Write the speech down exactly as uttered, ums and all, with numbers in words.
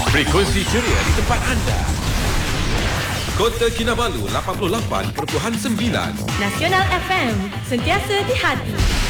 Frekuensi ceria di tempat anda. Kota Kinabalu lapan puluh lapan perpuluhan sembilan. Nasional F M, sentiasa di hati.